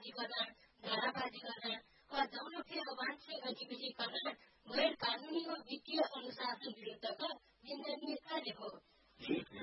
प्राधिकरण, धाराप्राधिकरण वा जौनप्रिय अवांछित गतिविधि गर्न गैर कानूनी वा वित्तीय अनुशासन विरुद्धका निन्दनीय कार्य हो।